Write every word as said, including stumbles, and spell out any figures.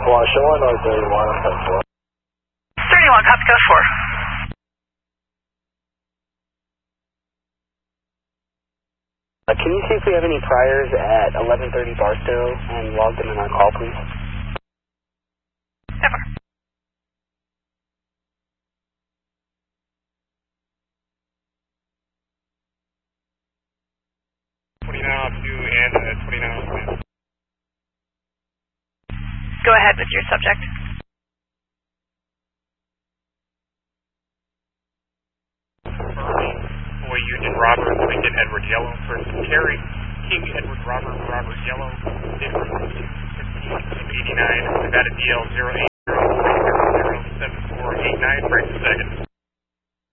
Washington, or thirty-one, four. thirty-one, copy code four. Uh, can you see if we have any priors at eleven thirty Barstow and log them in our call, please? Never. twenty-nine oh two and uh, twenty-nine oh two. Go ahead with your subject. Boy Union Robert, Lincoln Edward Yellow, person Carey, King Edward Robert, Robert Yellow, Dickers fifteen eighty-nine, Nevada D L zero eight zero zero seven four eight nine, break a second.